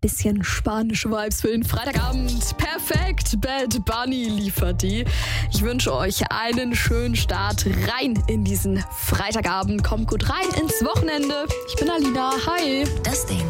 Bisschen spanische Vibes für den Freitagabend. Perfekt, Bad Bunny liefert die. Ich wünsche euch einen schönen Start rein in diesen Freitagabend. Kommt gut rein ins Wochenende. Ich bin Alina. Hi. Das Ding.